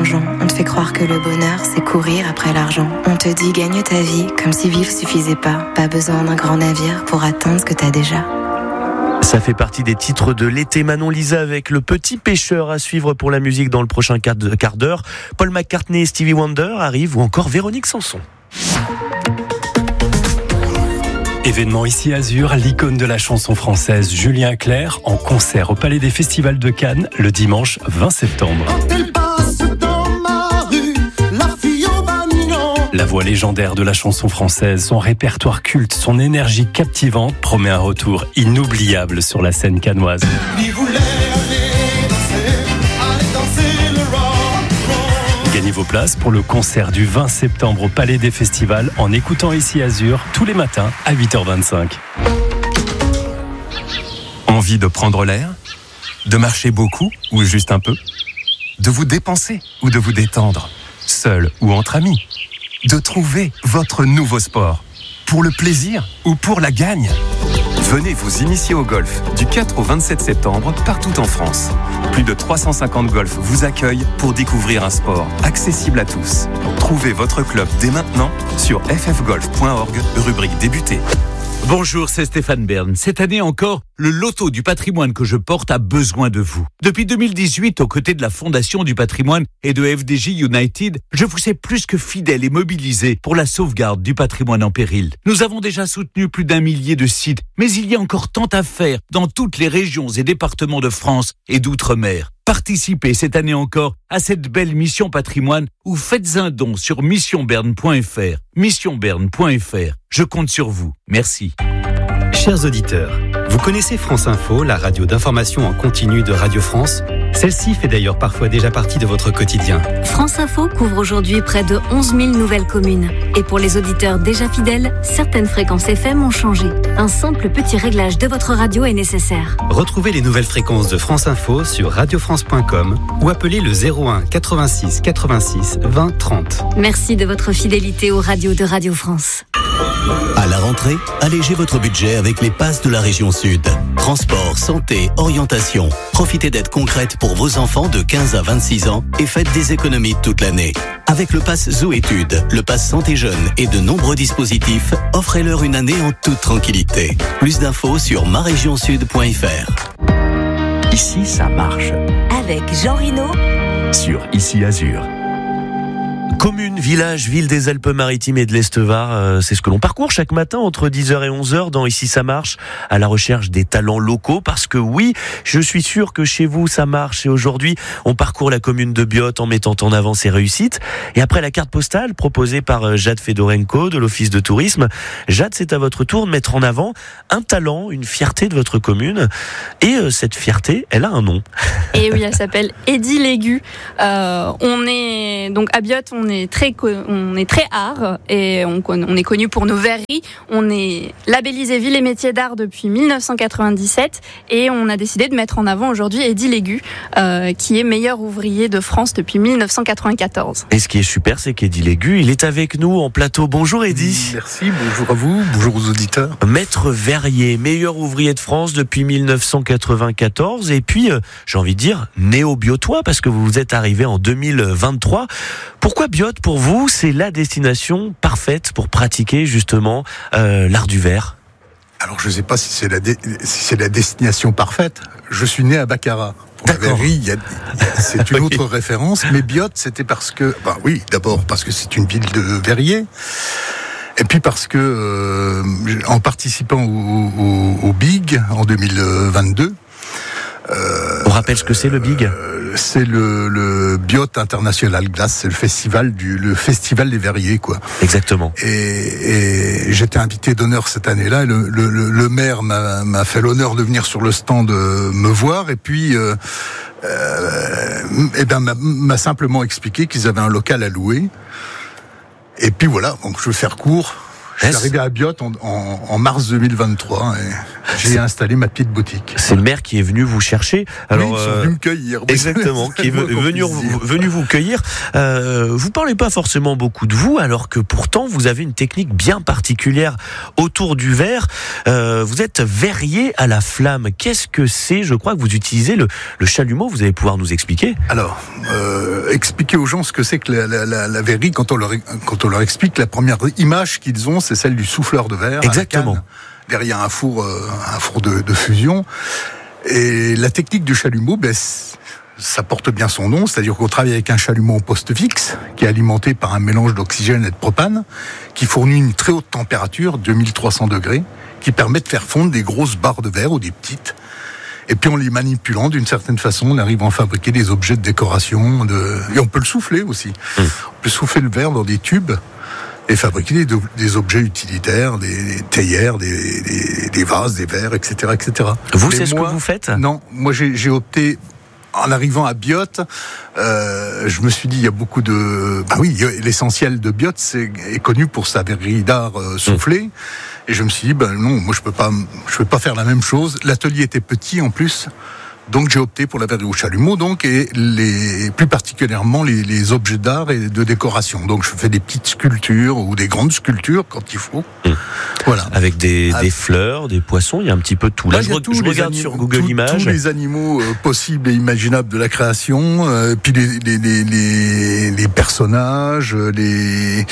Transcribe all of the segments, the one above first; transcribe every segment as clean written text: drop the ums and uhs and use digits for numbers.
plongeon. On te fait croire que le bonheur, c'est courir après l'argent. On te dit gagne ta vie, comme si vivre suffisait pas. Pas besoin d'un grand navire pour atteindre ce que t'as déjà. Ça fait partie des titres de l'été. Manon Lisa avec Le Petit Pêcheur à suivre pour la musique dans le prochain quart d'heure. Paul McCartney et Stevie Wonder arrivent ou encore Véronique Sanson. Événement ici Azur, l'icône de la chanson française Julien Clerc en concert au Palais des Festivals de Cannes le dimanche 20 septembre. La voix légendaire de la chanson française, son répertoire culte, son énergie captivante promet un retour inoubliable sur la scène cannoise. Gagnez vos places pour le concert du 20 septembre au Palais des Festivals en écoutant ici Azur tous les matins à 8h25. Envie de prendre l'air ? De marcher beaucoup ou juste un peu ? De vous dépenser ou de vous détendre ? Seul ou entre amis ? De trouver votre nouveau sport. Pour le plaisir ou pour la gagne ? Venez vous initier au golf du 4 au 27 septembre partout en France. Plus de 350 golfs vous accueillent pour découvrir un sport accessible à tous. Trouvez votre club dès maintenant sur ffgolf.org, rubrique débuter. Bonjour, c'est Stéphane Bern. Cette année encore, le loto du patrimoine que je porte a besoin de vous. Depuis 2018, aux côtés de la Fondation du patrimoine et de FDJ United, je vous sais plus que fidèle et mobilisé pour la sauvegarde du patrimoine en péril. Nous avons déjà soutenu plus d'1 millier de sites, mais il y a encore tant à faire dans toutes les régions et départements de France et d'outre-mer. Participez cette année encore à cette belle mission patrimoine ou faites un don sur missionberne.fr. Missionberne.fr. Je compte sur vous. Merci. Chers auditeurs, vous connaissez France Info, la radio d'information en continu de Radio France ? Celle-ci fait d'ailleurs parfois déjà partie de votre quotidien. France Info couvre aujourd'hui près de 11 000 nouvelles communes. Et pour les auditeurs déjà fidèles, certaines fréquences FM ont changé. Un simple petit réglage de votre radio est nécessaire. Retrouvez les nouvelles fréquences de France Info sur radiofrance.com ou appelez le 01 86 86 20 30. Merci de votre fidélité aux radios de Radio France. À la rentrée, allégez votre budget avec les passes de la région Sud. Transport, santé, orientation. Profitez d'aides concrètes pour vos enfants de 15 à 26 ans et faites des économies toute l'année. Avec le pass Zoétudes, le pass Santé Jeune et de nombreux dispositifs, offrez-leur une année en toute tranquillité. Plus d'infos sur marégionsud.fr. Ici, ça marche. Avec Jean Rinaud sur Ici Azur. Commune, village, ville des Alpes-Maritimes et de l'Est-Var, c'est ce que l'on parcourt chaque matin entre 10h et 11h dans Ici ça marche, à la recherche des talents locaux, parce que oui, je suis sûr que chez vous ça marche, et aujourd'hui on parcourt la commune de Biot en mettant en avant ses réussites. Et après la carte postale proposée par Jade Fedorenko de l'Office de tourisme, Jade, c'est à votre tour de mettre en avant un talent, une fierté de votre commune, et cette fierté, elle a un nom. Et oui, elle s'appelle Eddie Légu. On est donc à Biot, on est très art et on est connu pour nos verreries. On est labellisé Ville et Métiers d'Art depuis 1997 et on a décidé de mettre en avant aujourd'hui Eddie Légu, qui est meilleur ouvrier de France depuis 1994. Et ce qui est super, c'est qu'Eddie Légu, il est avec nous en plateau. Bonjour Eddie. Merci, bonjour à vous, bonjour aux auditeurs. Maître verrier, meilleur ouvrier de France depuis 1994 et puis, j'ai envie de dire, néo-biotois parce que vous êtes arrivé en 2023. Pourquoi Biot, pour vous, c'est la destination parfaite pour pratiquer justement l'art du verre? Alors, je ne sais pas si c'est la destination parfaite. Je suis né à Baccarat. Pour la verrerie, c'est une autre référence. Mais Biot, c'était parce que... oui, d'abord parce que c'est une ville de verriers. Et puis parce que, en participant au BIG en 2022... On rappelle ce que c'est le BIG? C'est le Biot International Glass, c'est le festival des verriers, quoi. Exactement. Et j'étais invité d'honneur cette année-là. Le maire m'a fait l'honneur de venir sur le stand me voir, et puis m'a simplement expliqué qu'ils avaient un local à louer. Et puis voilà, donc je vais faire court. Je suis arrivé à Biot en mars 2023 et j'ai installé ma petite boutique. C'est le maire qui est venu vous chercher. Alors, oui, ils sont venus me cueillir. Exactement, qui est venu vous cueillir. Vous parlez pas forcément beaucoup de vous, alors que pourtant vous avez une technique bien particulière autour du verre. Vous êtes verrier à la flamme. Qu'est-ce que c'est ? Je crois que vous utilisez le chalumeau. Vous allez pouvoir nous expliquer. Alors, expliquer aux gens ce que c'est que la verrerie. Quand on leur explique, la première image qu'ils ont, c'est celle du souffleur de verre. Exactement. Derrière un four de fusion. Et la technique du chalumeau, ça porte bien son nom, c'est-à-dire qu'on travaille avec un chalumeau en poste fixe, qui est alimenté par un mélange d'oxygène et de propane, qui fournit une très haute température, 2300 degrés, qui permet de faire fondre des grosses barres de verre ou des petites. Et puis en les manipulant d'une certaine façon, on arrive à en fabriquer des objets de décoration, et on peut le souffler aussi. On peut souffler le verre dans des tubes, et fabriquer des objets utilitaires, des théières, des vases, des verres, etc., etc. Vous, c'est ce que vous faites ? Non, moi j'ai opté, en arrivant à Biot, je me suis dit, il y a beaucoup de... l'essentiel de Biot est connu pour sa verrerie d'art soufflée, et je me suis dit, non, moi je peux pas faire la même chose. L'atelier était petit en plus, donc j'ai opté pour la verrerie au chalumeau, et plus particulièrement les objets d'art et de décoration. Donc je fais des petites sculptures ou des grandes sculptures quand il faut. Voilà. Avec des fleurs, des poissons, il y a un petit peu de tout. Là, je regarde sur Google Images. Tous les animaux possibles et imaginables de la création, puis les personnages, les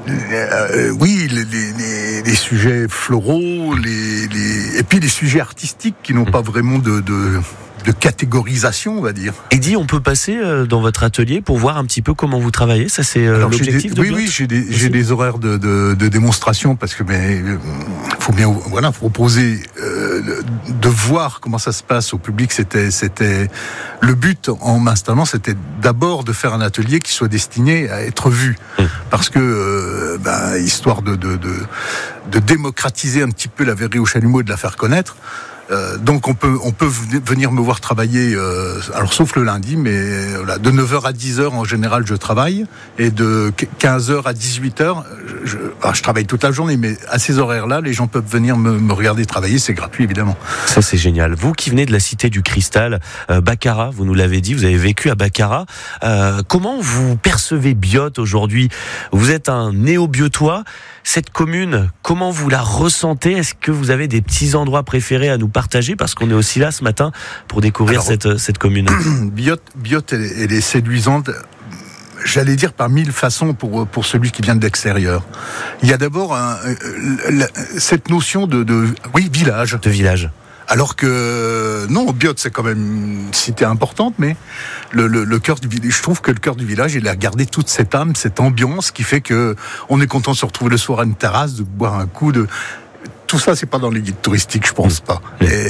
sujets floraux, et puis les sujets artistiques qui n'ont pas vraiment de catégorisation, on va dire. Eddie, on peut passer dans votre atelier pour voir un petit peu comment vous travaillez. Ça, c'est l'objectif de Biot. Oui, j'ai des horaires de démonstration parce que faut bien proposer de voir comment ça se passe au public. C'était le but en m'installant, c'était d'abord de faire un atelier qui soit destiné à être vu, parce que histoire de démocratiser un petit peu la verrerie au chalumeau et de la faire connaître. Donc on peut venir me voir travailler, alors sauf le lundi, mais de 9h à 10h en général je travaille, et de 15h à 18h je travaille toute la journée, mais à ces horaires-là les gens peuvent venir me regarder travailler, c'est gratuit évidemment. Ça c'est génial. Vous qui venez de la cité du Cristal, Baccarat, vous nous l'avez dit, vous avez vécu à Baccarat, comment vous percevez Biot aujourd'hui ? Vous êtes un néo-biotois. Cette commune, comment vous la ressentez ? Est-ce que vous avez des petits endroits préférés à nous partager ? Parce qu'on est aussi là ce matin pour découvrir cette commune. Biot, elle est séduisante, j'allais dire par mille façons pour celui qui vient de l'extérieur. Il y a d'abord cette notion de village. De village. Alors que, non, Biot, c'est quand même une cité importante, mais le cœur du village, je trouve que le cœur du village, il a gardé toute cette âme, cette ambiance qui fait que on est content de se retrouver le soir à une terrasse, de boire un coup, tout ça, c'est pas dans les guides touristiques, je pense pas.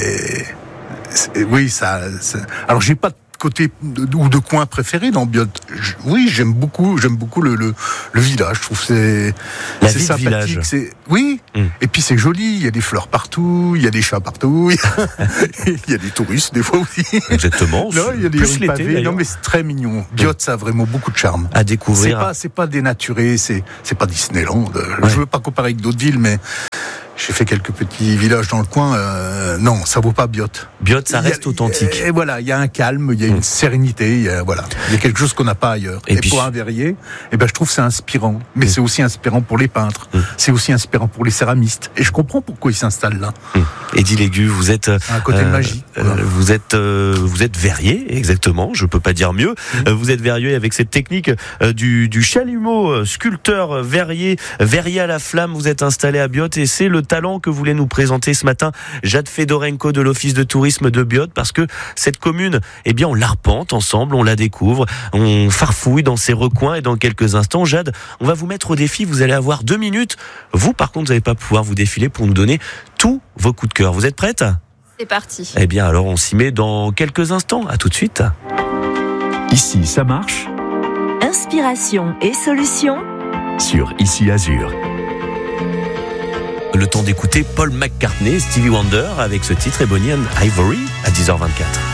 Alors, j'ai pas de côté ou de coin préféré dans Biot. Oui, j'aime beaucoup le village. Je trouve que c'est sympathique. Et puis c'est joli. Il y a des fleurs partout, il y a des chats partout, il y a des touristes des fois aussi. Exactement. Non, il y a des rues pavées. Non, mais c'est très mignon. Biot, ça a vraiment beaucoup de charme. À découvrir. C'est pas dénaturé. C'est pas Disneyland. Je veux pas comparer avec d'autres villes, mais j'ai fait quelques petits villages dans le coin. Non, ça vaut pas Biot. Biot, ça reste authentique. Et voilà, il y a un calme, il y a une sérénité, il y a quelque chose qu'on n'a pas ailleurs. Et pour un verrier, je trouve que c'est inspirant. Mais c'est aussi inspirant pour les peintres. C'est aussi inspirant pour les céramistes. Et je comprends pourquoi ils s'installent là. Eddie Légu, vous êtes un côté magique. Vous êtes verrier, exactement. Je peux pas dire mieux. Vous êtes verrier avec cette technique du chalumeau, sculpteur verrier à la flamme. Vous êtes installé à Biot et c'est le talent que voulait nous présenter ce matin Jade Fedorenko de l'Office de tourisme de Biot, parce que cette commune, on l'arpente ensemble, on la découvre, on farfouille dans ses recoins, et dans quelques instants, Jade, on va vous mettre au défi. Vous allez avoir 2 minutes. Vous, par contre, vous n'allez pas pouvoir vous défiler pour nous donner tous vos coups de cœur. Vous êtes prête ? C'est parti. Alors on s'y met dans quelques instants. À tout de suite. Ici, ça marche. Inspiration et solutions sur Ici Azur. Le temps d'écouter Paul McCartney, Stevie Wonder avec ce titre Ebony and Ivory à 10h24.